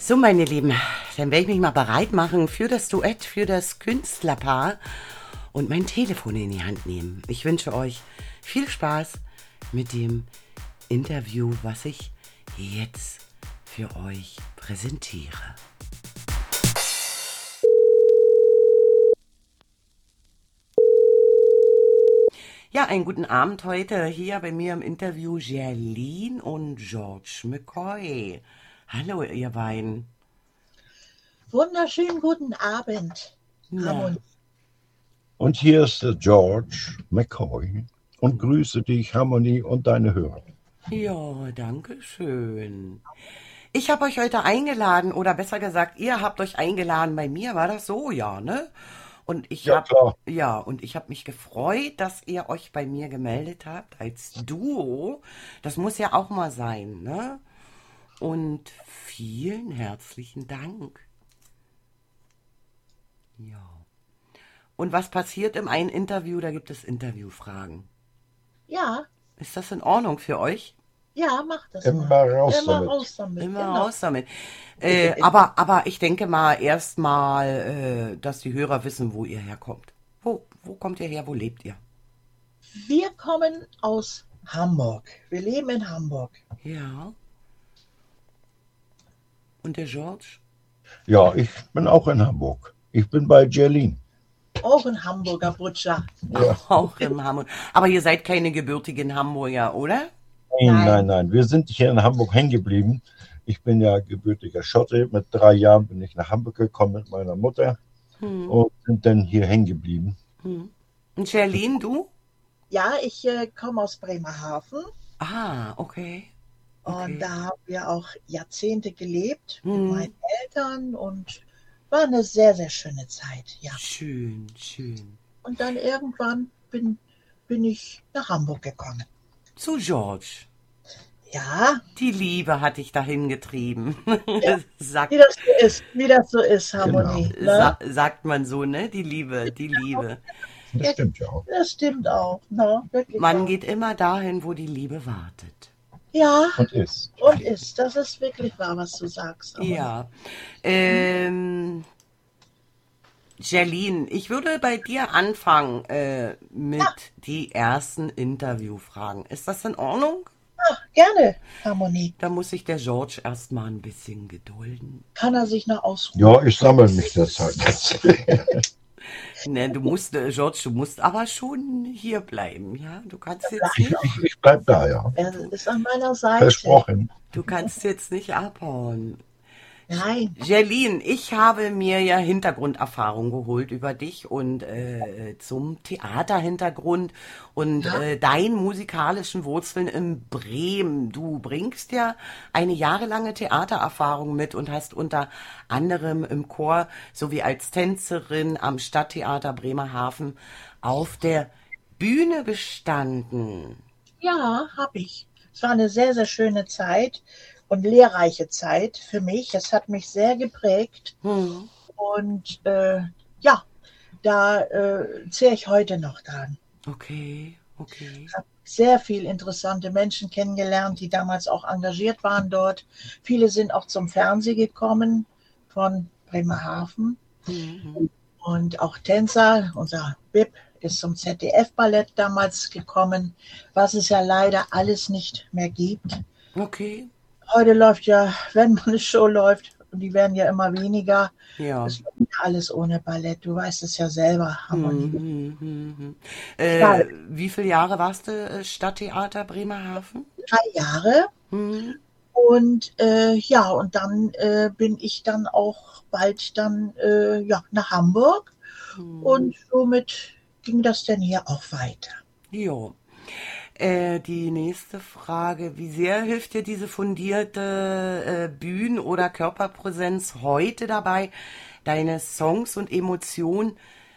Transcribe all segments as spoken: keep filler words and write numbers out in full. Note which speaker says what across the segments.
Speaker 1: So, meine Lieben, dann werde ich mich mal bereit machen für das Duett, für das Künstlerpaar und mein Telefon in die Hand nehmen. Ich wünsche euch viel Spaß mit dem Interview, was ich jetzt für euch präsentiere. Ja, einen guten Abend heute hier bei mir im Interview Gerline und George McCoy. Hallo, ihr beiden.
Speaker 2: Wunderschönen guten Abend, Harmonie.
Speaker 3: Und hier ist der George McCoy und grüße dich, Harmonie, und deine Hörer.
Speaker 1: Ja, danke schön. Ich habe euch heute eingeladen, oder besser gesagt, ihr habt euch eingeladen bei mir, war das so? Ja, ne? Und ich
Speaker 3: Ja,
Speaker 1: habe
Speaker 3: klar.
Speaker 1: ja, und ich habe mich gefreut, dass ihr euch bei mir gemeldet habt als Duo. Das muss ja auch mal sein, ne? Und vielen herzlichen Dank. Ja. Und was passiert im einen Interview? Da gibt es Interviewfragen.
Speaker 2: Ja,
Speaker 1: Ist das in Ordnung für euch?
Speaker 2: ja, mach das
Speaker 3: Immer
Speaker 2: mal.
Speaker 3: raus
Speaker 2: Immer
Speaker 3: damit.
Speaker 2: raus damit.
Speaker 1: Immer
Speaker 2: genau.
Speaker 1: raus damit. Äh, aber, aber ich denke mal erstmal, äh, dass die Hörer wissen, wo ihr herkommt. Wo, wo kommt ihr her? Wo lebt ihr?
Speaker 2: Wir kommen aus Hamburg. Wir leben in Hamburg.
Speaker 1: Ja. Und der George?
Speaker 3: Ja, ich bin auch in Hamburg. Ich bin bei Gerline.
Speaker 2: Auch ein Hamburger Brutscher.
Speaker 3: Ja.
Speaker 1: Auch in Hamburg. Aber ihr seid keine gebürtigen Hamburger, oder?
Speaker 3: Nein,
Speaker 2: Nein.
Speaker 3: nein, nein. Wir sind hier in Hamburg hängen geblieben. Ich bin ja gebürtiger Schotte. Mit drei Jahren bin ich nach Hamburg gekommen mit meiner Mutter
Speaker 1: Hm.
Speaker 3: und sind dann hier hängen geblieben.
Speaker 1: Hm. Und Gerline, du?
Speaker 2: Ja, ich äh, komme aus Bremerhaven
Speaker 1: Ah, okay.
Speaker 2: und
Speaker 1: Okay.
Speaker 2: da haben wir auch Jahrzehnte gelebt mit
Speaker 1: Hm.
Speaker 2: meinen Eltern und war eine sehr, sehr schöne Zeit. Ja.
Speaker 1: Schön, schön.
Speaker 2: Und dann irgendwann bin, bin ich nach Hamburg gekommen.
Speaker 1: Zu George.
Speaker 2: Ja,
Speaker 1: Die Liebe hat dich dahin getrieben.
Speaker 2: Ja.
Speaker 1: Sagt,
Speaker 2: wie das so ist, wie das so ist, Harmonie. Ne?
Speaker 1: sa sagt man so, ne? Die Liebe, die Liebe.
Speaker 3: Das
Speaker 2: Ja.
Speaker 3: stimmt ja auch.
Speaker 2: Das stimmt auch, ne? Wirklich
Speaker 1: Man
Speaker 2: auch.
Speaker 1: geht immer dahin, wo die Liebe wartet.
Speaker 2: Ja,
Speaker 3: Und ist.
Speaker 2: und ist. Das ist wirklich wahr, was du sagst. Harmonie.
Speaker 1: Ja. Ähm, Gerline, ich würde bei dir anfangen äh, mit die ersten Interviewfragen. Ist das in Ordnung?
Speaker 2: Ach, gerne, Harmonie.
Speaker 1: Da muss sich der George erstmal ein bisschen gedulden.
Speaker 2: Kann er sich noch ausruhen?
Speaker 3: Ja, ich sammle mich deshalb.
Speaker 1: Ne, du musst, äh, George, du musst aber schon hier bleiben, ja? Du kannst jetzt
Speaker 3: Ich,
Speaker 1: nicht,
Speaker 3: ich, ich bleib da, ja.
Speaker 2: Er ist an meiner Seite.
Speaker 3: Versprochen.
Speaker 1: du kannst jetzt nicht abhauen.
Speaker 2: Nein.
Speaker 1: Gerline, ich habe mir ja Hintergrunderfahrung geholt über dich und äh, zum Theaterhintergrund und
Speaker 2: Ja.
Speaker 1: äh, deinen musikalischen Wurzeln in Bremen. Du bringst ja eine jahrelange Theatererfahrung mit und hast unter anderem im Chor sowie als Tänzerin am Stadttheater Bremerhaven auf der Bühne gestanden.
Speaker 2: Ja, habe ich. Es war eine sehr, sehr schöne Zeit und lehrreiche Zeit für mich. Es hat mich sehr geprägt.
Speaker 1: Hm.
Speaker 2: Und äh, ja, da äh, zähle ich heute noch dran.
Speaker 1: Okay, okay.
Speaker 2: Ich habe sehr viele interessante Menschen kennengelernt, die damals auch engagiert waren dort. Viele sind auch zum Fernsehen gekommen von Bremerhaven.
Speaker 1: Mhm.
Speaker 2: Und auch Tänzer, unser Bib ist zum Z D F-Ballett damals gekommen, was es ja leider alles nicht mehr gibt.
Speaker 1: Okay,
Speaker 2: Heute läuft ja, wenn mal eine Show läuft, und die werden ja immer weniger,
Speaker 1: ja.
Speaker 2: es läuft ja alles ohne Ballett. Du weißt es ja selber, Harmonie.
Speaker 1: Mhm, mhm, mhm. Äh, wie viele Jahre warst du äh, Stadttheater Bremerhaven?
Speaker 2: Drei Jahre.
Speaker 1: Mhm.
Speaker 2: Und äh, ja, und dann äh, bin ich dann auch bald dann äh, ja, nach Hamburg.
Speaker 1: Mhm.
Speaker 2: Und somit ging das dann hier auch weiter.
Speaker 1: Jo. Äh, die nächste Frage, wie sehr hilft dir diese fundierte äh, Bühnen- oder Körperpräsenz heute dabei, deine Songs und Emotionen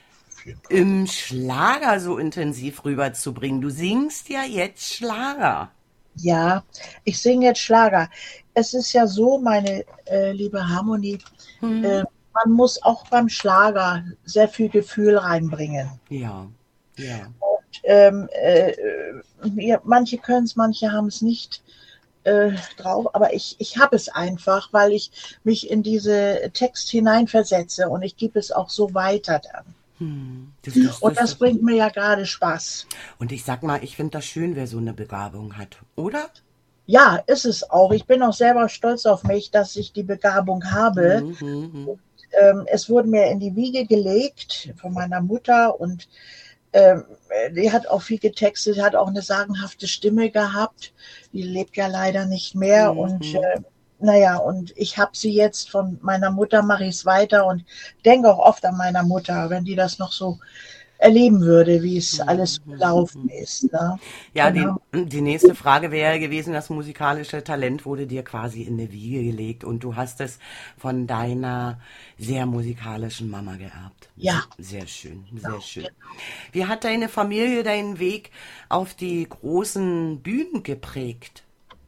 Speaker 1: im Schlager so intensiv rüberzubringen? Du singst ja jetzt Schlager.
Speaker 2: Ja, ich singe jetzt Schlager. Es ist ja so, meine äh, liebe Harmonie,
Speaker 1: Hm.
Speaker 2: äh, man muss auch beim Schlager sehr viel Gefühl reinbringen.
Speaker 1: Ja, ja.
Speaker 2: Und ähm, äh, ja, manche können es, manche haben es nicht. äh, drauf, aber ich, ich habe es einfach, weil ich mich in diese Text hineinversetze und ich gebe es auch so weiter dann.
Speaker 1: Hm, das, das,
Speaker 2: Und
Speaker 1: das,
Speaker 2: das
Speaker 1: das.
Speaker 2: bringt mir ja gerade Spaß.
Speaker 1: Und ich sag mal, ich finde das schön, wer so eine Begabung hat, oder?
Speaker 2: Ja, ist es auch. Ich bin auch selber stolz auf mich, dass ich die Begabung habe.
Speaker 1: Mhm, mhm.
Speaker 2: Ähm, es wurde mir in die Wiege gelegt von meiner Mutter und ähm, die hat auch viel getextet, hat auch eine sagenhafte Stimme gehabt. Die lebt ja leider nicht mehr
Speaker 1: Mhm.
Speaker 2: und äh, naja, und ich habe sie jetzt von meiner Mutter, mache ich es weiter und denke auch oft an meiner Mutter, wenn die das noch so erleben würde, wie es alles
Speaker 1: Mhm.
Speaker 2: gelaufen ist. Ne?
Speaker 1: Ja,
Speaker 2: Und
Speaker 1: die,
Speaker 2: haben,
Speaker 1: die nächste Frage wäre gewesen, das musikalische Talent wurde dir quasi in die Wiege gelegt und du hast es von deiner sehr musikalischen Mama geerbt.
Speaker 2: Ja.
Speaker 1: Sehr schön, sehr
Speaker 2: Genau,
Speaker 1: schön.
Speaker 2: genau.
Speaker 1: Wie hat deine Familie deinen Weg auf die großen Bühnen geprägt?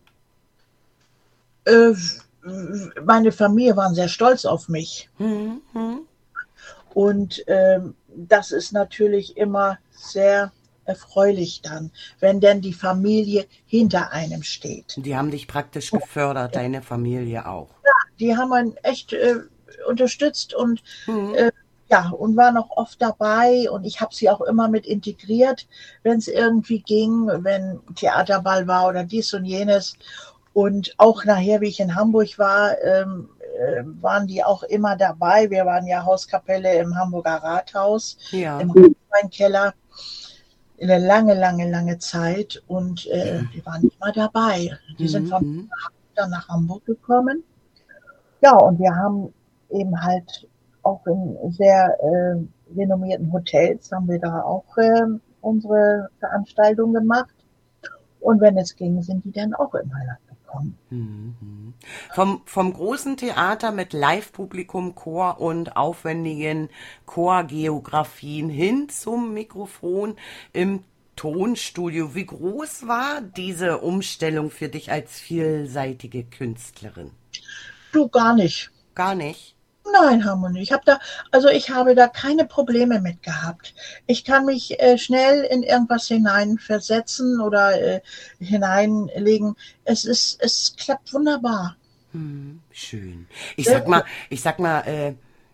Speaker 2: Äh, meine Familie waren sehr stolz auf mich.
Speaker 1: Hm, hm.
Speaker 2: Und ähm, das ist natürlich immer sehr erfreulich dann, wenn denn die Familie hinter einem steht.
Speaker 1: Die haben dich praktisch gefördert, deine Familie auch.
Speaker 2: Die haben einen echt äh, unterstützt und
Speaker 1: Hm.
Speaker 2: äh, ja, und waren auch oft dabei und ich habe sie auch immer mit integriert, wenn es irgendwie ging, wenn Theaterball war oder dies und jenes. Und auch nachher, wie ich in Hamburg war, ähm, äh, waren die auch immer dabei. Wir waren ja Hauskapelle im Hamburger Rathaus,
Speaker 1: Ja.
Speaker 2: im Rotweinkeller, in eine lange, lange, lange Zeit. Und äh, die waren immer dabei. Die sind von
Speaker 1: Mhm.
Speaker 2: dann nach Hamburg gekommen. Ja, und wir haben eben halt auch in sehr äh, renommierten Hotels, haben wir da auch äh, unsere Veranstaltung gemacht. Und wenn es ging, sind die dann auch immer gekommen.
Speaker 1: Mhm. Vom, vom großen Theater mit Live-Publikum, Chor und aufwendigen Chorgeografien hin zum Mikrofon im Tonstudio. Wie groß war diese Umstellung für dich als vielseitige Künstlerin?
Speaker 2: Du, gar nicht.
Speaker 1: Gar nicht.
Speaker 2: Nein, Harmonie. Ich habe da, also ich habe da keine Probleme mit gehabt. Ich kann mich äh, schnell in irgendwas hineinversetzen oder äh, hineinlegen. Es ist, es klappt wunderbar.
Speaker 1: Hm, schön. Ich
Speaker 2: Sehr
Speaker 1: sag mal, ich sag mal, äh,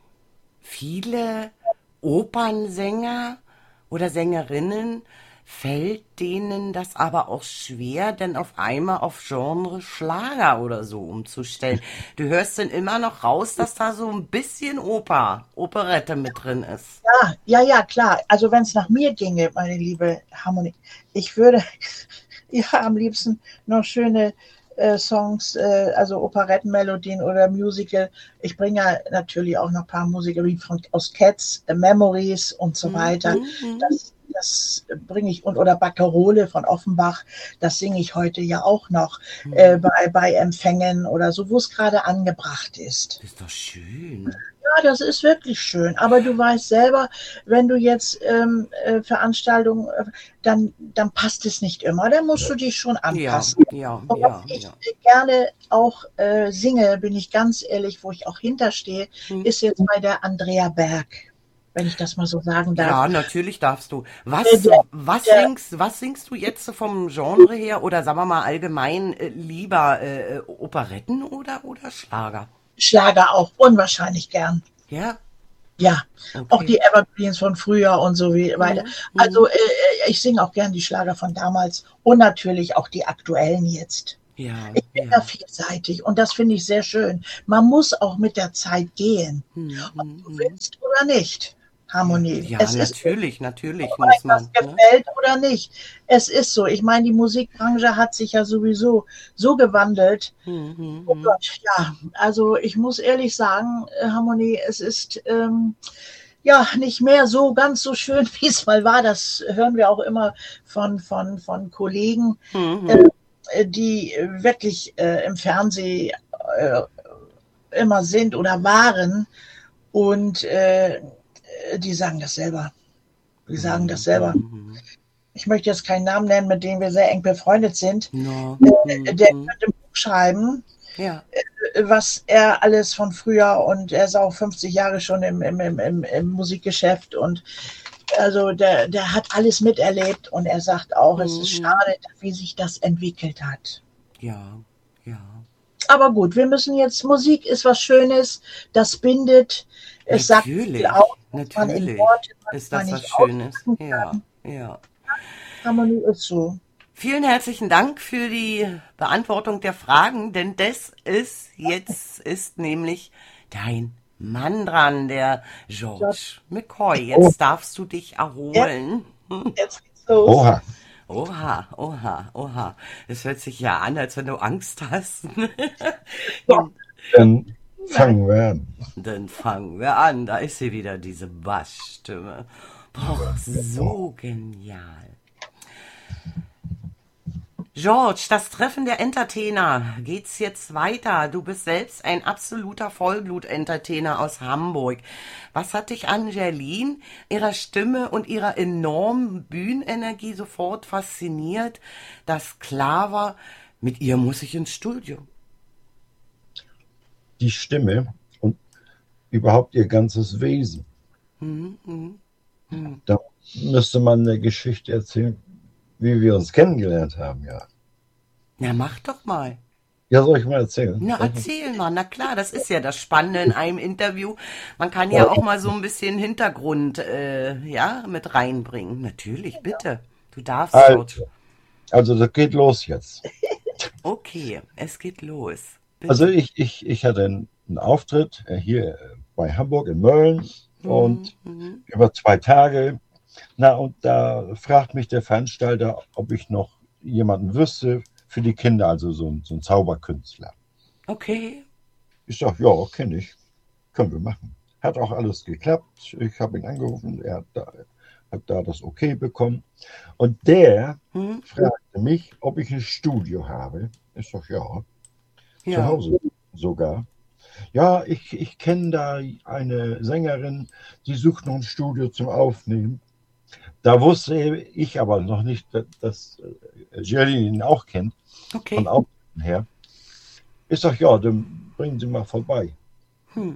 Speaker 1: viele Opernsänger oder Sängerinnen fällt denen das aber auch schwer, denn auf einmal auf Genre Schlager oder so umzustellen. Du hörst denn immer noch raus, dass da so ein bisschen Oper, Operette mit drin ist.
Speaker 2: Ja, ja, ja, klar. Also wenn es nach mir ginge, meine liebe Harmonie, ich würde ja am liebsten noch schöne äh, Songs, äh, also Operettenmelodien oder Musical. Ich bringe ja natürlich auch noch ein paar Musiker wie von, aus Cats, äh, Memories und so
Speaker 1: Hm,
Speaker 2: weiter.
Speaker 1: hm, hm.
Speaker 2: Das, das bringe ich, und oder Barcarole von Offenbach, das singe ich heute ja auch noch äh, bei, bei Empfängen oder so, wo es gerade angebracht ist.
Speaker 1: Das ist doch schön.
Speaker 2: Ja, das ist wirklich schön. Aber du weißt selber, wenn du jetzt ähm, äh, Veranstaltungen, äh, dann, dann passt es nicht immer. Dann musst du dich schon
Speaker 1: Ja,
Speaker 2: anpassen.
Speaker 1: ja,
Speaker 2: Und
Speaker 1: ja,
Speaker 2: was ich
Speaker 1: ja.
Speaker 2: gerne auch äh, singe, bin ich ganz ehrlich, wo ich auch hinterstehe,
Speaker 1: Hm.
Speaker 2: ist jetzt bei der Andrea Berg, wenn ich das mal so sagen darf.
Speaker 1: Ja, natürlich darfst du.
Speaker 2: Äh,
Speaker 1: Was,
Speaker 2: der,
Speaker 1: was
Speaker 2: der
Speaker 1: singst, was singst du jetzt so vom Genre her oder sagen wir mal allgemein äh, lieber äh, äh, Operetten oder oder Schlager?
Speaker 2: Schlager auch unwahrscheinlich gern.
Speaker 1: Ja,
Speaker 2: Ja, auch
Speaker 1: okay.
Speaker 2: die Evergreens von früher und so wie weiter.
Speaker 1: Hm,
Speaker 2: Also
Speaker 1: hm.
Speaker 2: äh, ich singe auch gern die Schlager von damals und natürlich auch die aktuellen jetzt.
Speaker 1: Ja,
Speaker 2: Ich bin da
Speaker 1: ja.
Speaker 2: vielseitig und das finde ich sehr schön. Man muss auch mit der Zeit gehen,
Speaker 1: Hm,
Speaker 2: ob
Speaker 1: hm,
Speaker 2: du
Speaker 1: hm.
Speaker 2: willst oder nicht.
Speaker 1: Ja,
Speaker 2: Harmonie.
Speaker 1: ja,
Speaker 2: Es ist,
Speaker 1: natürlich, natürlich
Speaker 2: ob
Speaker 1: muss
Speaker 2: euch das
Speaker 1: man, ne?
Speaker 2: gefällt oder nicht. Es ist so. Ich meine, die Musikbranche hat sich ja sowieso so gewandelt.
Speaker 1: Hm, hm,
Speaker 2: Oh
Speaker 1: hm.
Speaker 2: Gott, ja. Also ich muss ehrlich sagen, äh, Harmonie, es ist ähm, ja nicht mehr so ganz so schön, wie es mal war. Das hören wir auch immer von, von, von Kollegen,
Speaker 1: Hm,
Speaker 2: äh,
Speaker 1: hm.
Speaker 2: die wirklich äh, im Fernsehen äh, immer sind oder waren. Und äh, die sagen das selber. Die sagen das
Speaker 1: Hm,
Speaker 2: selber.
Speaker 1: hm, hm.
Speaker 2: Ich möchte jetzt keinen Namen nennen, mit dem wir sehr eng befreundet sind.
Speaker 1: No,
Speaker 2: Äh,
Speaker 1: hm,
Speaker 2: der
Speaker 1: hm.
Speaker 2: könnte ein Buch schreiben,
Speaker 1: Ja,
Speaker 2: was er alles von früher, und er ist auch fünfzig Jahre schon im, im, im, im, im Musikgeschäft, und also der, der hat alles miterlebt, und er sagt auch, es
Speaker 1: hm,
Speaker 2: ist
Speaker 1: hm.
Speaker 2: schade, wie sich das entwickelt hat.
Speaker 1: Ja, ja.
Speaker 2: Aber gut, wir müssen jetzt, Musik ist was Schönes, das bindet, es sagt viel
Speaker 1: Natürlich,
Speaker 2: aus, was man in
Speaker 1: natürlich
Speaker 2: Worte
Speaker 1: ist
Speaker 2: manchmal
Speaker 1: das was
Speaker 2: nicht
Speaker 1: Schönes.
Speaker 2: ausdrücken
Speaker 1: Ja,
Speaker 2: kann.
Speaker 1: ja.
Speaker 2: Harmonie ist so.
Speaker 1: Vielen herzlichen Dank für die Beantwortung der Fragen, denn das ist jetzt ist nämlich dein Mann dran, der George McCoy.
Speaker 3: Oh,
Speaker 1: Jetzt darfst du dich
Speaker 2: Jetzt,
Speaker 1: erholen.
Speaker 2: jetzt geht's los.
Speaker 3: oha.
Speaker 1: Oha, oha, oha. Es hört sich ja an, als wenn du Angst hast.
Speaker 2: So,
Speaker 3: Dann fangen wir an.
Speaker 1: Dann fangen wir an. Da ist sie wieder, diese Bassstimme. Boah, so genial. George, das Treffen der Entertainer. Geht's jetzt weiter? Du bist selbst ein absoluter Vollblut-Entertainer aus Hamburg. Was hat dich an Jerlin, ihrer Stimme und ihrer enormen Bühnenenergie sofort fasziniert, dass klar war, mit ihr muss ich ins Studio?
Speaker 3: Die Stimme und überhaupt ihr ganzes Wesen.
Speaker 1: Mhm, mhm, mhm.
Speaker 3: Da müsste man eine Geschichte erzählen, wie wir uns kennengelernt haben, ja.
Speaker 1: Na, mach doch mal.
Speaker 3: Ja, soll ich mal erzählen?
Speaker 1: Na,
Speaker 3: Soll ich
Speaker 1: erzähl mal. Na klar, das ist ja das Spannende in einem Interview. Man kann ja
Speaker 3: mal-
Speaker 1: auch mal so ein bisschen Hintergrund, äh, ja, mit reinbringen. Natürlich, bitte. Du darfst, George.
Speaker 3: Also, also das geht los jetzt.
Speaker 1: Okay, es geht los. Bitte.
Speaker 3: Also ich, ich, ich hatte einen, einen Auftritt äh, hier äh, bei Hamburg in Mölln und
Speaker 1: Mhm.
Speaker 3: über zwei Tage. Na, und da fragt mich der Veranstalter, ob ich noch jemanden wüsste für die Kinder, also so, ein- so ein Zauberkünstler.
Speaker 1: Okay.
Speaker 3: Ich sage, ja, kenne ich, können wir machen. Hat auch alles geklappt. Ich habe ihn angerufen, er hat da, hat da das Okay bekommen. Und der
Speaker 1: Hm?
Speaker 3: fragte mich, ob ich ein Studio habe. Ich sage, ja, zu
Speaker 1: Ja.
Speaker 3: Hause sogar. Ja, ich, ich kenne da eine Sängerin, die sucht noch ein Studio zum Aufnehmen. Da wusste ich aber noch nicht, dass, dass äh, Jerry ihn auch kennt, von
Speaker 1: Okay.
Speaker 3: Auftritten her. Ich sage, ja, dann bringen Sie mal vorbei.
Speaker 1: Hm.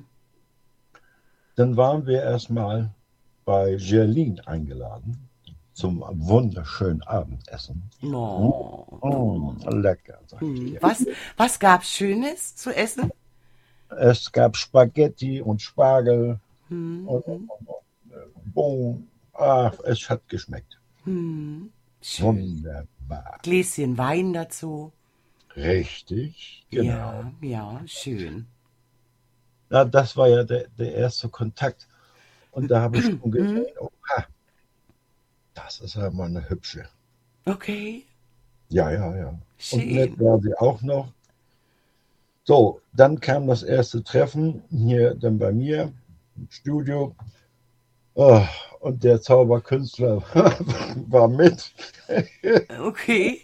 Speaker 3: Dann waren wir erstmal bei Jerlin eingeladen zum wunderschönen Abendessen.
Speaker 1: No.
Speaker 3: Mm, lecker, sag ich
Speaker 1: Hm.
Speaker 3: dir.
Speaker 1: Was, was gab's Schönes zu essen?
Speaker 3: Es gab Spaghetti und Spargel
Speaker 1: Hm.
Speaker 3: und,
Speaker 1: Hm.
Speaker 3: und, und äh, Bohnen. Ach, es hat geschmeckt.
Speaker 1: Hm. Schön.
Speaker 3: Wunderbar.
Speaker 1: Gläschen Wein dazu.
Speaker 3: Richtig, genau.
Speaker 1: Ja, ja, schön.
Speaker 3: Na, das war ja der, der erste Kontakt. Und da habe ich schon
Speaker 1: Hm.
Speaker 3: gesehen, oha, das ist ja mal eine hübsche.
Speaker 1: Okay.
Speaker 3: Ja, ja, ja. Und nett
Speaker 1: Schön.
Speaker 3: war sie auch noch. So, dann kam das erste Treffen hier dann bei mir im Studio. Ah, und der Zauberkünstler war mit.
Speaker 1: Okay.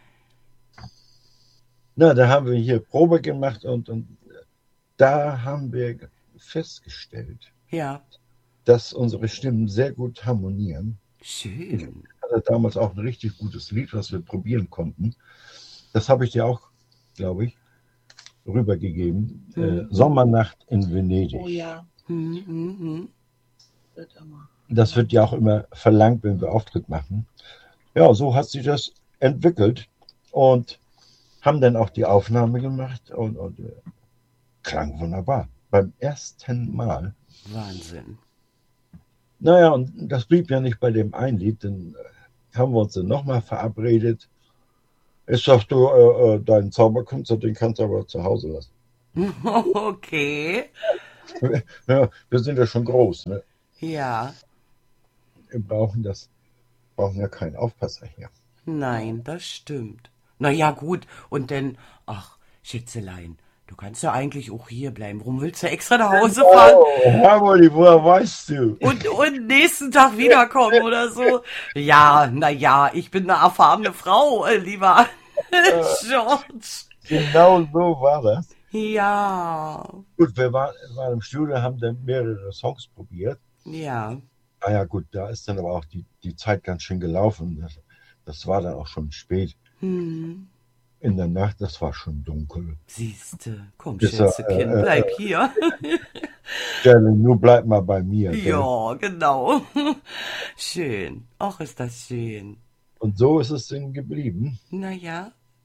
Speaker 3: Na, da haben wir hier Probe gemacht und, und da haben wir festgestellt,
Speaker 1: Ja.
Speaker 3: dass unsere Stimmen sehr gut harmonieren. Ich
Speaker 1: Schön.
Speaker 3: hatte damals auch ein richtig gutes Lied, was wir probieren konnten. Das habe ich dir auch, glaube ich, rübergegeben. Äh,
Speaker 1: Hm.
Speaker 3: Sommernacht in Venedig.
Speaker 2: Oh ja,
Speaker 1: Hm. Hm. Hm.
Speaker 2: wird immer.
Speaker 3: Das wird ja auch immer verlangt, wenn wir Auftritt machen. Ja, so hat sich das entwickelt und haben dann auch die Aufnahme gemacht und, und äh, klang wunderbar. Beim ersten Mal.
Speaker 1: Wahnsinn.
Speaker 3: Naja, und das blieb ja nicht bei dem einen Lied, dann äh, haben wir uns dann nochmal verabredet. Ich sag, du, äh, äh, deinen Zauberkünstler, den kannst du aber zu Hause lassen.
Speaker 1: Okay.
Speaker 3: Ja, wir sind ja schon groß, ne?
Speaker 1: Ja.
Speaker 3: Wir brauchen das, brauchen ja keinen Aufpasser hier.
Speaker 1: Nein, das stimmt. Na ja, gut. Und dann, ach, Schätzelein, du kannst ja eigentlich auch hier bleiben. Warum willst du extra nach Hause fahren
Speaker 3: Oh, Harmony, woher weißt du?
Speaker 1: und, und nächsten Tag wiederkommen oder so? Ja, na ja, ich bin eine erfahrene Frau, äh, lieber George.
Speaker 3: Genau so war das.
Speaker 1: Ja,
Speaker 3: Gut, wir waren, waren im Studio, haben dann mehrere Songs probiert.
Speaker 1: ja.
Speaker 3: Ah ja, gut, da ist dann aber auch die, die Zeit ganz schön gelaufen. Das, das war dann auch schon spät
Speaker 1: Hm.
Speaker 3: in der Nacht, das war schon dunkel.
Speaker 1: Siehste, komm,
Speaker 3: Bis er,
Speaker 1: Schätzekind,
Speaker 3: äh, äh,
Speaker 1: bleib hier.
Speaker 3: Jerry, nur bleib mal bei mir. Gell?
Speaker 1: Ja, genau. Schön. Ach, ist das schön.
Speaker 3: Und so ist es dann geblieben.
Speaker 1: Na ja,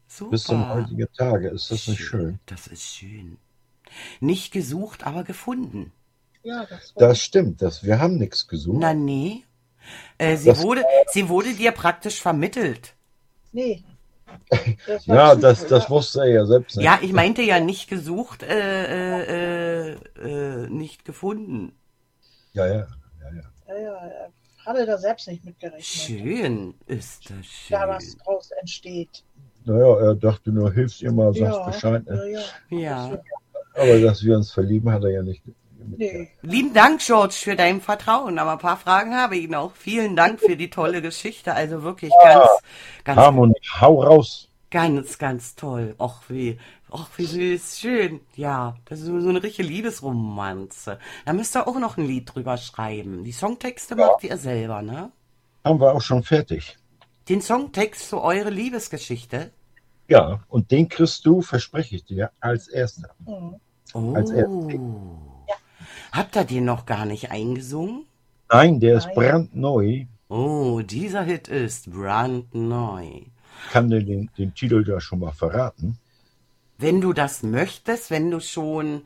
Speaker 3: Bis zum
Speaker 1: Super.
Speaker 3: heutigen Tage. Ist das nicht schön?
Speaker 1: Das ist schön. Nicht gesucht, aber gefunden.
Speaker 2: Ja, das war.
Speaker 3: Das stimmt. Das, wir haben nichts gesucht.
Speaker 1: Na nee. Äh, sie,
Speaker 3: Das-
Speaker 1: wurde, sie wurde dir praktisch vermittelt.
Speaker 2: Nee. Das war
Speaker 3: Ja,
Speaker 2: Zufall,
Speaker 3: das, das
Speaker 2: ja.
Speaker 3: wusste er ja selbst nicht.
Speaker 1: Ja, ich meinte ja nicht gesucht, äh, äh, äh, äh, nicht gefunden.
Speaker 3: Ja, ja, ja, ja.
Speaker 2: Ja, ja, er hatte da selbst nicht mitgerechnet.
Speaker 1: Schön ist das
Speaker 2: Da was
Speaker 1: schön.
Speaker 2: draus entsteht.
Speaker 3: Naja, er dachte nur, hilfst ihr mal, sagst
Speaker 2: Ja,
Speaker 3: Bescheid.
Speaker 2: ja,
Speaker 3: Ne?
Speaker 2: ja.
Speaker 1: Ja.
Speaker 3: Aber dass wir uns verlieben, hat er ja nicht.
Speaker 2: Nee.
Speaker 1: Lieben Dank, George, für dein Vertrauen. Aber ein paar Fragen habe ich noch. Vielen Dank für die tolle Geschichte. Also wirklich ganz, ganz,
Speaker 3: Harmonie, hau raus.
Speaker 1: ganz, ganz toll. Och, wie, och, wie süß, schön. Ja, das ist so eine richtige Liebesromanze. Da müsst ihr auch noch ein Lied drüber schreiben. Die Songtexte macht ihr selber, ne?
Speaker 3: Haben wir auch schon fertig.
Speaker 1: Den Songtext zu eurer Liebesgeschichte?
Speaker 3: Ja, und den kriegst du, verspreche ich dir, als erster.
Speaker 2: Mhm.
Speaker 1: Oh.
Speaker 3: Als erstes.
Speaker 1: Habt ihr den noch gar nicht eingesungen?
Speaker 3: Nein, der ist
Speaker 2: Nein.
Speaker 3: brandneu.
Speaker 1: Oh, dieser Hit ist brandneu.
Speaker 3: Kann dir den, den Titel da schon mal verraten.
Speaker 1: Wenn du das möchtest, wenn du schon...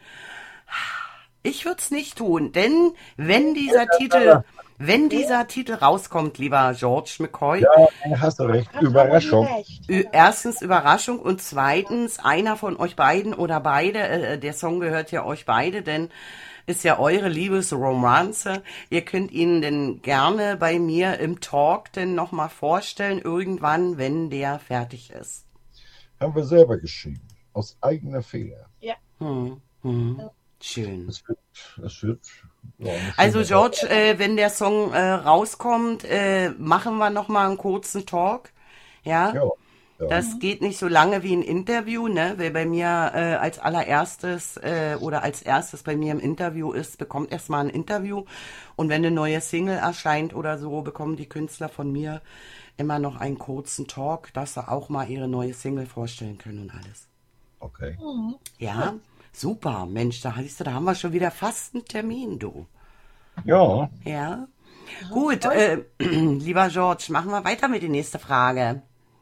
Speaker 1: Ich würde es nicht tun, denn wenn dieser Titel, wenn dieser Titel rauskommt, lieber George McCoy,
Speaker 3: Ja, hast du recht.
Speaker 2: Hat
Speaker 3: Überraschung.
Speaker 2: Harmonie recht.
Speaker 1: Ü- erstens Überraschung und zweitens einer von euch beiden oder beide, äh, der Song gehört ja euch beide, denn ist ja eure Liebesromanze. Ihr könnt ihn denn gerne bei mir im Talk denn nochmal vorstellen, irgendwann, wenn der fertig ist.
Speaker 3: Haben wir selber geschrieben. Aus eigener Feder.
Speaker 1: Hm, hm. Schön.
Speaker 3: Es wird, es wird. Ja, eine
Speaker 1: Also
Speaker 3: schöne-
Speaker 1: George, äh, wenn der Song äh, rauskommt, äh, machen wir nochmal einen kurzen Talk. Ja?
Speaker 3: Ja, ja.
Speaker 1: Das geht nicht so lange wie ein Interview, ne? Wer bei mir äh, als allererstes äh, oder als erstes bei mir im Interview ist, bekommt erstmal ein Interview. Und wenn eine neue Single erscheint oder so, bekommen die Künstler von mir immer noch einen kurzen Talk, dass sie auch mal ihre neue Single vorstellen können und alles.
Speaker 3: Okay.
Speaker 2: Mhm.
Speaker 1: Ja, super. Mensch, da siehst du, da haben wir schon wieder fast einen Termin, du.
Speaker 3: Ja,
Speaker 1: Ja. Gut, äh, lieber George, machen wir weiter mit der nächsten Frage.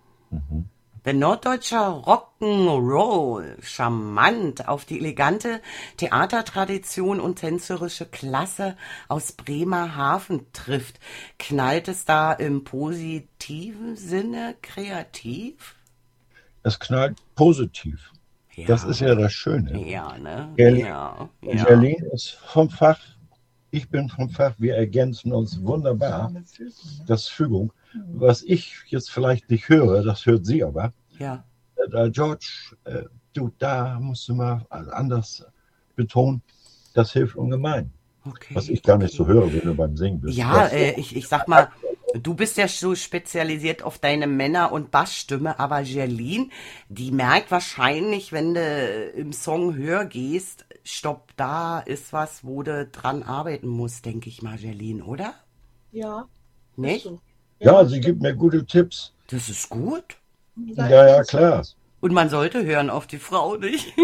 Speaker 1: Der norddeutsche Rock'n'Roll charmant auf die elegante Theatertradition und tänzerische Klasse aus Bremerhaven trifft. Knallt es da im positiven Sinne kreativ?
Speaker 3: es knallt positiv.
Speaker 1: Ja.
Speaker 3: Das ist ja das Schöne.
Speaker 1: Ja, ne?
Speaker 3: Gerlin-
Speaker 1: Ja, ja.
Speaker 3: Gerlin ist vom Fach, ich bin vom Fach, wir ergänzen uns wunderbar.
Speaker 2: Arme Füße.
Speaker 3: Das ist Fügung. Was ich jetzt vielleicht nicht höre, das hört sie aber.
Speaker 1: Ja.
Speaker 3: Äh, George, äh, du, da musst du mal anders betonen, das hilft ungemein.
Speaker 1: Okay.
Speaker 3: Was ich gar nicht so höre, wenn du beim Singen bist.
Speaker 1: Ja,
Speaker 3: Das-
Speaker 1: äh, ich, ich sag mal, du bist ja so spezialisiert auf deine Männer- und Bassstimme, aber Gerlin, die merkt wahrscheinlich, wenn du im Song höher gehst, stopp, da ist was, wo du dran arbeiten musst, denke ich mal, Gerlin, oder?
Speaker 2: Ja.
Speaker 1: Nicht?
Speaker 2: ist so.
Speaker 3: ja, sie gibt mir gute Tipps.
Speaker 1: Das ist gut.
Speaker 2: Da
Speaker 3: Ja, ja,
Speaker 2: ist
Speaker 3: klar.
Speaker 2: was.
Speaker 1: Und man sollte hören auf die Frau, nicht?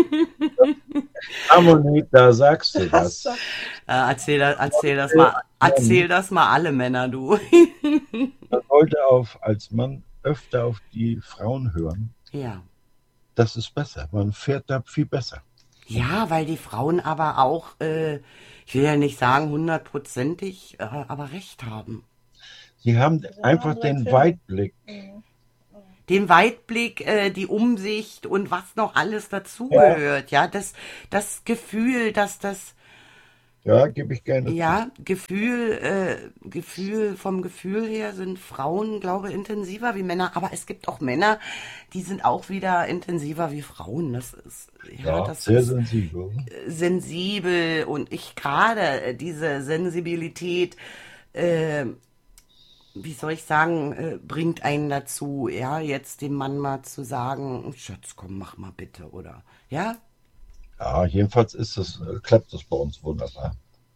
Speaker 3: Harmonie, da sagst du
Speaker 2: Das
Speaker 3: was.
Speaker 2: sagt-
Speaker 1: Äh, erzähl, das- erzähl das mal, erzähl das mal alle Männer, du.
Speaker 3: Man sollte auf, als Mann öfter auf die Frauen hören.
Speaker 1: Ja.
Speaker 3: Das ist besser. Man fährt da viel besser.
Speaker 1: Ja, weil die Frauen aber auch, äh, ich will ja nicht sagen hundertprozentig, äh, aber recht haben.
Speaker 3: Sie haben
Speaker 2: sind
Speaker 3: einfach
Speaker 2: andere
Speaker 3: den
Speaker 2: Filme.
Speaker 3: Weitblick.
Speaker 2: Mhm.
Speaker 1: Den Weitblick, äh, die Umsicht und was noch alles dazugehört, ja, das, das Gefühl, dass das,
Speaker 3: Ja, gebe ich gerne.
Speaker 1: ja, Gefühl, äh, Gefühl, vom Gefühl her sind Frauen, glaube ich, intensiver wie Männer, aber es gibt auch Männer, die sind auch wieder intensiver wie Frauen, das ist, ja,
Speaker 3: Ja,
Speaker 1: das
Speaker 3: sehr
Speaker 1: ist
Speaker 3: sensibel.
Speaker 1: sensibel und ich gerade äh, diese Sensibilität, äh, wie soll ich sagen, äh, bringt einen dazu, ja, jetzt dem Mann mal zu sagen, Schatz, komm, mach mal bitte, oder, ja,
Speaker 3: Ja, jedenfalls ist es, äh, klappt das bei uns wunderbar.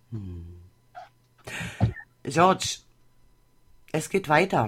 Speaker 1: George, es geht weiter.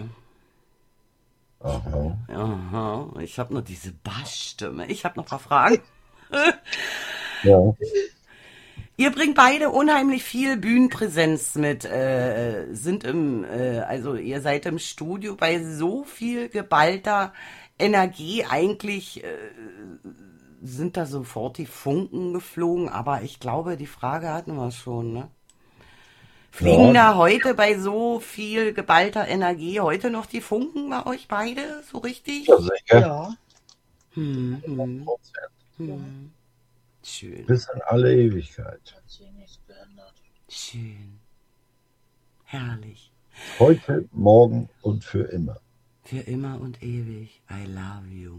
Speaker 3: Aha.
Speaker 1: Aha, ich habe nur diese Bassstimme. Ich habe noch ein paar Fragen.
Speaker 3: Ja.
Speaker 1: Ihr bringt beide unheimlich viel Bühnenpräsenz mit, äh, sind im, äh, also ihr seid im Studio bei so viel geballter Energie eigentlich, äh, sind da sofort die Funken geflogen, aber ich glaube, die Frage hatten wir schon, ne? Fliegen
Speaker 3: Ja,
Speaker 1: da heute bei so viel geballter Energie heute noch die Funken bei euch beide so richtig?
Speaker 3: ja, sicher.
Speaker 2: Ja,
Speaker 1: Hm, hm,
Speaker 2: ja,
Speaker 1: hm. Schön,
Speaker 3: Bis in alle Ewigkeit.
Speaker 2: hat sich nichts geändert.
Speaker 1: schön, herrlich.
Speaker 3: Heute, morgen und für immer.
Speaker 1: Für immer und ewig. I love you.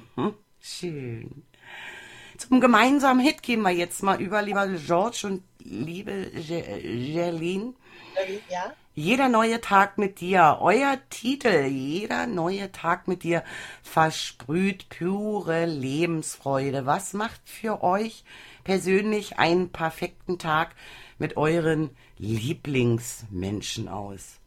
Speaker 1: Schön. Zum gemeinsamen Hit gehen wir jetzt mal über, lieber George und liebe Gerline.
Speaker 2: Ja,
Speaker 1: Jeder neue Tag mit dir. Euer Titel, jeder neue Tag mit dir, versprüht pure Lebensfreude. Was macht für euch persönlich einen perfekten Tag mit euren Lieblingsmenschen aus?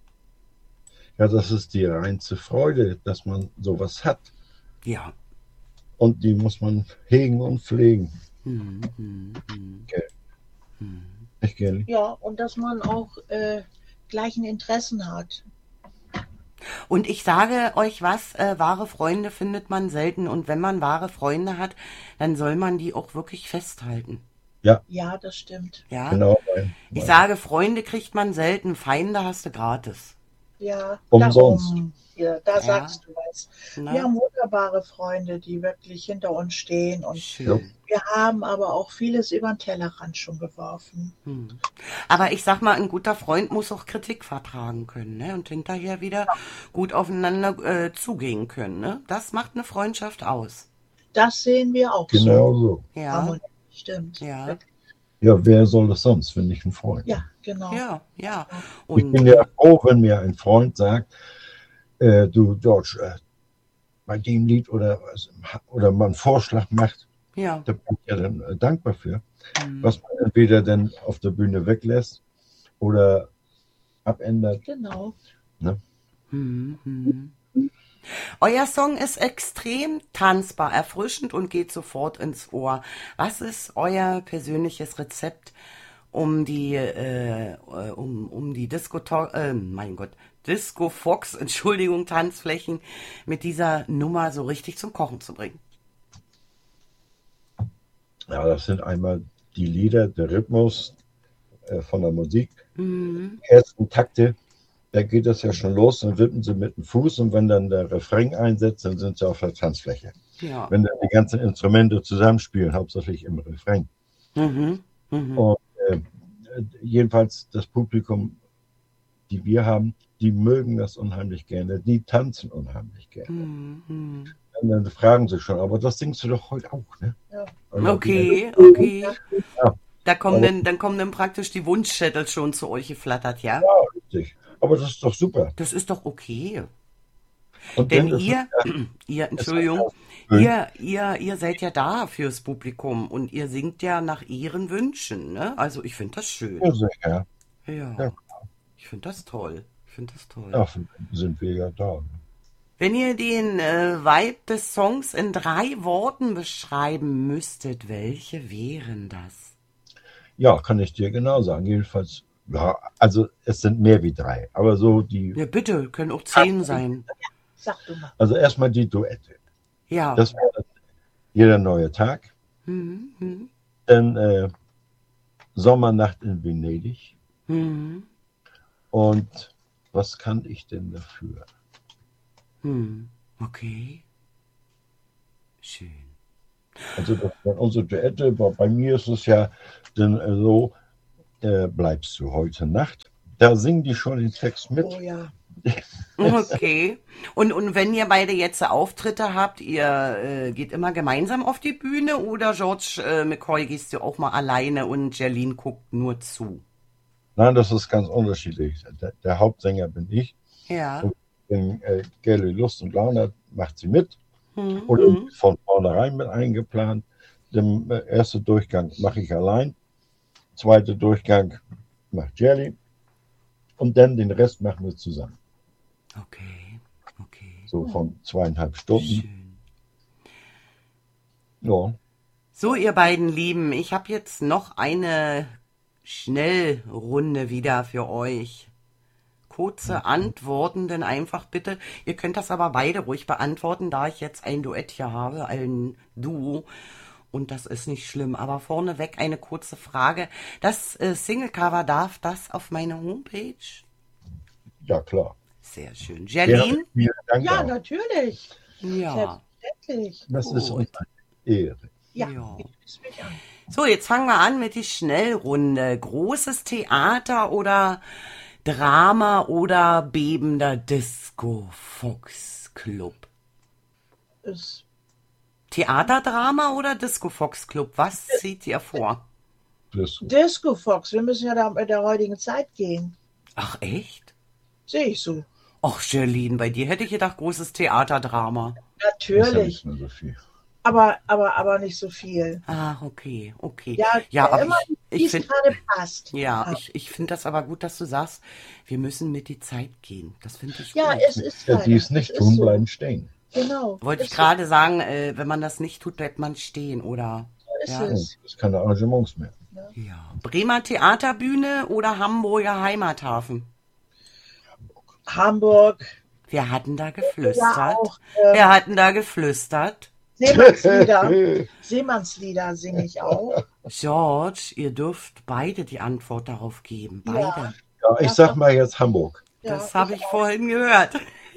Speaker 3: Ja, das ist die reinste Freude, dass man sowas hat.
Speaker 1: Ja.
Speaker 3: Und die muss man hegen und pflegen.
Speaker 1: Hm, hm, hm.
Speaker 3: Gell?
Speaker 1: Hm.
Speaker 3: Nicht, Gelli?
Speaker 2: ja, und dass man auch äh, gleichen Interessen hat.
Speaker 1: Und ich sage euch was, äh, wahre Freunde findet man selten. Und wenn man wahre Freunde hat, dann soll man die auch wirklich festhalten.
Speaker 3: Ja,
Speaker 2: Ja, das stimmt.
Speaker 1: Ja?
Speaker 3: genau. Mein,
Speaker 1: Ich
Speaker 3: mein.
Speaker 1: sage, Freunde kriegt man selten, Feinde hast du gratis.
Speaker 2: Ja,
Speaker 3: Umsonst.
Speaker 2: darum. Ja, da
Speaker 1: Ja.
Speaker 2: sagst du was.
Speaker 1: Na?
Speaker 2: Wir haben wunderbare Freunde, die wirklich hinter uns stehen. Und
Speaker 1: Schön.
Speaker 2: wir haben aber auch vieles über den Tellerrand schon geworfen.
Speaker 1: Hm. Aber ich sag mal, ein guter Freund muss auch Kritik vertragen können, ne? Und hinterher wieder gut aufeinander äh, zugehen können, ne? Das macht eine Freundschaft aus.
Speaker 2: Das sehen wir auch so.
Speaker 3: Genau so.
Speaker 1: Ja,
Speaker 2: Harmonie, stimmt.
Speaker 1: ja,
Speaker 3: Ja, wer soll das sonst, wenn nicht ein Freund?
Speaker 2: Ja, genau.
Speaker 1: ja, ja.
Speaker 3: Ich
Speaker 1: Und
Speaker 3: bin ja froh, wenn mir ein Freund sagt, äh, du George, äh, bei dem Lied oder, oder mal einen Vorschlag macht,
Speaker 1: ja,
Speaker 3: da bin ich ja dann äh, dankbar für.
Speaker 1: hm.
Speaker 3: Was man entweder dann auf der Bühne weglässt oder abändert.
Speaker 2: Genau.
Speaker 1: Hm, hm. Euer Song ist extrem tanzbar, erfrischend und geht sofort ins Ohr. Was ist euer persönliches Rezept, um die, äh, um, um die Disco, äh, mein Gott, Disco Fox, Entschuldigung, Tanzflächen mit dieser Nummer so richtig zum Kochen zu bringen?
Speaker 3: Ja, das sind einmal die Lieder, der Rhythmus äh, von der Musik.
Speaker 1: Mhm.
Speaker 3: Die ersten Takte, da geht es ja schon los, dann wippen sie mit dem Fuß und wenn dann der Refrain einsetzt, dann sind sie auf der Tanzfläche.
Speaker 1: Ja.
Speaker 3: Wenn dann die ganzen Instrumente zusammenspielen, hauptsächlich im Refrain.
Speaker 1: Mhm. Mhm.
Speaker 3: Und äh, jedenfalls das Publikum, die wir haben, die mögen das unheimlich gerne, die tanzen unheimlich gerne.
Speaker 1: Mhm.
Speaker 3: Und dann fragen sie schon, aber das singst du doch heute auch, ne?
Speaker 2: Ja.
Speaker 3: Und dann
Speaker 1: Okay, okay.
Speaker 3: Ja.
Speaker 1: Da kommen
Speaker 3: Aber-
Speaker 1: dann, dann kommen dann praktisch die Wunschzettel schon zu euch geflattert, ja?
Speaker 3: Ja, richtig. Aber das ist doch super.
Speaker 1: Das ist doch okay.
Speaker 3: Und
Speaker 1: Denn
Speaker 3: dann ist
Speaker 1: ihr,
Speaker 3: es,
Speaker 1: ihr, Entschuldigung,
Speaker 3: schön.
Speaker 1: ihr, ihr, ihr seid ja da fürs Publikum und ihr singt ja nach ihren Wünschen, ne? Also ich finde das schön.
Speaker 3: ja, sicher.
Speaker 1: Ja,
Speaker 3: Ja.
Speaker 1: ich finde das toll. Ich finde das toll.
Speaker 3: Dafür sind wir ja da.
Speaker 1: Wenn ihr den äh, Vibe des Songs in drei Worten beschreiben müsstet, welche wären das?
Speaker 3: Ja, kann ich dir genau sagen. Jedenfalls, ja, also es sind mehr wie drei. Aber so die,
Speaker 1: Ja, bitte, können auch zehn sein.
Speaker 2: Sag du mal.
Speaker 3: also erstmal die Duette.
Speaker 1: Ja.
Speaker 3: Das wäre jeder neue Tag.
Speaker 1: Mhm, mhm,
Speaker 3: Dann äh, Sommernacht in Venedig.
Speaker 1: mhm,
Speaker 3: Und was kann ich denn dafür?
Speaker 1: mhm. Okay. Schön.
Speaker 3: Also das waren unsere Duette. Bei bei mir ist es ja dann äh, so, äh, bleibst du heute Nacht. Da singen die schon den Text mit.
Speaker 2: Oh ja.
Speaker 1: Okay. Und, und wenn ihr beide jetzt Auftritte habt, ihr äh, geht immer gemeinsam auf die Bühne oder George äh, McCoy gehst du auch mal alleine und Gerline guckt nur zu?
Speaker 3: Nein, das ist ganz unterschiedlich. Der, der Hauptsänger bin ich.
Speaker 1: Ja.
Speaker 3: Wenn äh, Gelli Lust und Laune hat, macht sie mit.
Speaker 1: Mhm.
Speaker 3: Oder von vornherein mit eingeplant. Den äh, ersten Durchgang mache ich allein. Zweiter Durchgang macht Jelly. Und dann den Rest machen wir zusammen.
Speaker 1: Okay. Okay.
Speaker 3: So von zweieinhalb Stunden.
Speaker 1: Schön.
Speaker 3: Ja.
Speaker 1: So, ihr beiden Lieben, ich habe jetzt noch eine Schnellrunde wieder für euch. kurze Antworten, denn einfach bitte, ihr könnt das aber beide ruhig beantworten, da ich jetzt ein Duett hier habe, ein Duo. Und das ist nicht schlimm, aber vorneweg eine kurze Frage. Das äh, Singlecover, darf das auf meine Homepage?
Speaker 3: Ja, klar.
Speaker 1: Sehr schön.
Speaker 3: Ja,
Speaker 1: Gerlin?
Speaker 3: vielen Dank
Speaker 2: Ja,
Speaker 3: auch.
Speaker 2: natürlich.
Speaker 1: Ja.
Speaker 2: Selbstverständlich.
Speaker 3: Das ist
Speaker 1: Gut.
Speaker 3: uns eine Ehre.
Speaker 2: Ja,
Speaker 1: Ja.
Speaker 2: ich schließe mich an.
Speaker 1: So, jetzt fangen wir an mit die Schnellrunde. Großes Theater oder Drama oder bebender Disco Fox Club?
Speaker 2: Es-
Speaker 1: Theaterdrama oder Disco Fox Club? Was zieht ihr vor?
Speaker 3: Das,
Speaker 2: Disco Fox, wir müssen ja da mit der heutigen Zeit gehen.
Speaker 1: Ach, echt?
Speaker 2: Sehe ich so.
Speaker 1: Ach, Gerlin, bei dir hätte ich gedacht, großes Theaterdrama.
Speaker 3: ist ja
Speaker 2: Natürlich.
Speaker 3: nicht mehr so viel.
Speaker 2: Aber, aber, aber nicht so viel.
Speaker 1: Ah, okay, okay.
Speaker 2: Ja,
Speaker 1: ja aber
Speaker 2: immer,
Speaker 1: ich,
Speaker 2: wie
Speaker 1: ich
Speaker 2: es
Speaker 1: finde,
Speaker 2: gerade passt.
Speaker 1: ja, ich, ich finde das aber gut, dass du sagst, wir müssen mit die Zeit gehen. Das finde ich
Speaker 2: Ja,
Speaker 1: gut.
Speaker 2: es ist
Speaker 3: Ja,
Speaker 2: leider.
Speaker 3: die es nicht
Speaker 2: Es ist
Speaker 3: tun,
Speaker 2: so.
Speaker 3: bleiben stehen.
Speaker 2: Genau.
Speaker 1: Wollte ich
Speaker 2: Ist
Speaker 1: gerade sagen, äh, wenn man das nicht tut, bleibt man stehen, oder?
Speaker 2: So ist
Speaker 1: Ja.
Speaker 3: Oh,
Speaker 2: es.
Speaker 3: das ist keine Arrangements mehr.
Speaker 1: Ja. Bremer Theaterbühne oder Hamburger Heimathafen?
Speaker 2: Hamburg.
Speaker 1: Wir hatten da
Speaker 2: Ja,
Speaker 1: geflüstert.
Speaker 2: auch. Äh,
Speaker 1: Wir hatten da geflüstert.
Speaker 2: Seemannslieder. Seemannslieder singe ich auch.
Speaker 1: George, ihr dürft beide die Antwort darauf geben. Beide.
Speaker 2: Ja.
Speaker 3: Ja, ich sag mal jetzt Hamburg.
Speaker 2: Ja,
Speaker 1: Das habe ich
Speaker 2: auch.
Speaker 1: vorhin gehört.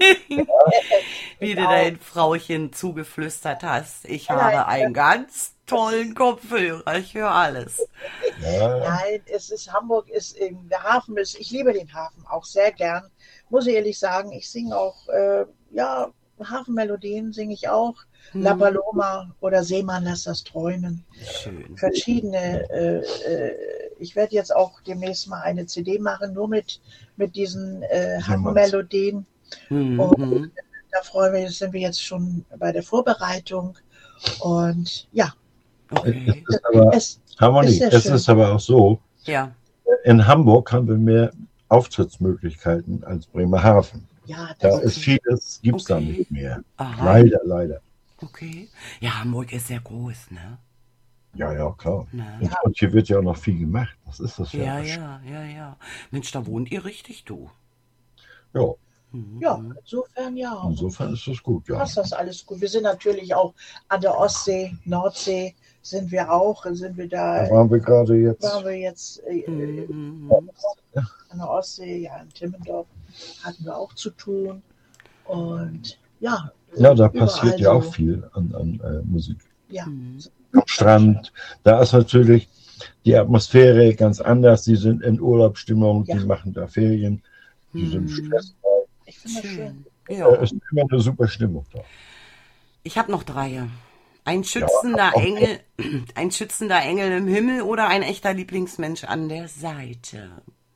Speaker 1: Wie du
Speaker 2: auch.
Speaker 1: dein Frauchen zugeflüstert hast. Ich
Speaker 2: Nein.
Speaker 1: habe einen ganz tollen Kopfhörer. Ich höre alles.
Speaker 3: Ja,
Speaker 2: Nein, es ist Hamburg, ist eben, der Hafen ist, ich liebe den Hafen auch sehr gern. Muss ich ehrlich sagen, ich singe auch, äh, ja, Hafenmelodien singe ich auch. La Paloma oder Seemann, lass das träumen.
Speaker 1: Schön.
Speaker 2: Verschiedene, äh, äh, ich werde jetzt auch demnächst mal eine C D machen, nur mit, mit diesen äh, Hafenmelodien.
Speaker 1: Mhm.
Speaker 2: Da freuen wir uns, sind wir jetzt schon bei der Vorbereitung. Und ja,
Speaker 1: Okay.
Speaker 3: es ist aber
Speaker 2: es,
Speaker 3: Harmonie.
Speaker 2: ist sehr
Speaker 3: Es
Speaker 2: schön.
Speaker 3: ist aber auch so,
Speaker 1: Ja.
Speaker 3: in Hamburg haben wir mehr Auftrittsmöglichkeiten als Bremerhaven.
Speaker 2: ja,
Speaker 3: Da
Speaker 2: das
Speaker 3: ist vieles, gibt es da
Speaker 1: Okay.
Speaker 3: nicht mehr.
Speaker 1: Aha.
Speaker 3: Leider, leider.
Speaker 1: Okay. Ja, Hamburg ist sehr groß, ne?
Speaker 3: Ja, ja, klar.
Speaker 1: Ne?
Speaker 3: Und, und hier wird ja auch noch viel gemacht. Das ist das
Speaker 1: Ja,
Speaker 3: ja.
Speaker 1: ja, ja, ja. Mensch, da wohnt ihr richtig, du.
Speaker 3: Ja,
Speaker 2: ja, insofern ja.
Speaker 3: insofern ist das gut, ja.
Speaker 2: Passt das alles gut. Wir sind natürlich auch an der Ostsee, Nordsee sind wir auch, sind wir da,
Speaker 3: Da waren wir gerade jetzt.
Speaker 2: waren wir jetzt äh,
Speaker 1: Mhm.
Speaker 2: an der Ostsee, ja, in Timmendorf hatten wir auch zu tun. Und ja,
Speaker 3: Ja, da
Speaker 2: überall
Speaker 3: passiert ja
Speaker 2: so.
Speaker 3: auch viel an, an äh, Musik.
Speaker 2: Ja,
Speaker 1: Mhm.
Speaker 3: Am Strand, da ist natürlich die Atmosphäre ganz anders. Die sind in Urlaubsstimmung,
Speaker 2: Ja.
Speaker 3: die machen da Ferien, die sind
Speaker 1: Mhm.
Speaker 3: stressfrei.
Speaker 2: ich finde das schön.
Speaker 1: Schön.
Speaker 3: Da
Speaker 1: Ja.
Speaker 3: ist immer eine super Stimmung da.
Speaker 1: Ich habe noch drei. Ein schützender
Speaker 3: auch-
Speaker 1: Engel, ein schützender Engel im Himmel oder ein echter Lieblingsmensch an der Seite.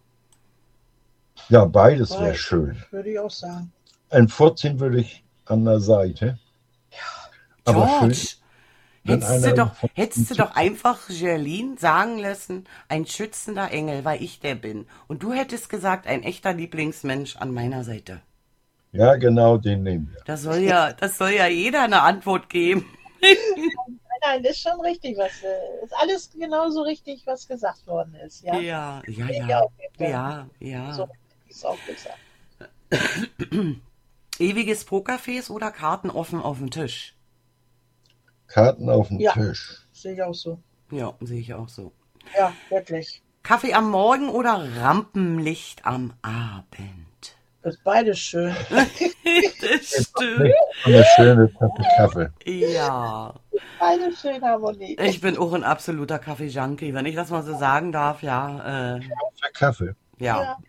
Speaker 3: Ja, beides wäre
Speaker 2: Beides.
Speaker 3: schön.
Speaker 2: Würde ich auch sagen.
Speaker 3: Ein Vorziehen würde ich an der Seite. Aber schön,
Speaker 1: George,
Speaker 3: wenn
Speaker 1: hättest du
Speaker 3: einer
Speaker 1: doch,
Speaker 3: von-
Speaker 1: hättest du doch einfach Gerlin sagen lassen, ein schützender Engel, weil ich der bin. Und du hättest gesagt, ein echter Lieblingsmensch an meiner Seite.
Speaker 3: Ja, genau, den nehmen wir.
Speaker 1: Das soll ja, das soll ja jeder eine Antwort geben.
Speaker 2: Nein, nein, ist schon richtig, was äh, ist alles genauso richtig, was gesagt worden ist. Ja,
Speaker 1: Ja, ja,
Speaker 2: Ich
Speaker 1: ja.
Speaker 2: auch, ja.
Speaker 1: Ja, ja.
Speaker 2: so ist auch gesagt.
Speaker 1: Ewiges Pokerface oder Karten offen auf dem Tisch?
Speaker 3: Karten auf den
Speaker 2: Ja.
Speaker 3: Tisch.
Speaker 2: Sehe ich auch so.
Speaker 1: Ja, sehe ich auch so.
Speaker 2: Ja, wirklich.
Speaker 1: Kaffee am Morgen oder Rampenlicht am Abend?
Speaker 2: Das ist beides schön.
Speaker 1: Das stimmt.
Speaker 3: Eine schöne Tasse Kaffee.
Speaker 1: Ja.
Speaker 2: Beides schön Harmonie.
Speaker 1: Ich bin auch ein absoluter Kaffee-Junkie, wenn ich das mal so sagen darf, ja. Äh,
Speaker 3: Für Kaffee.
Speaker 1: ja,
Speaker 2: Ja.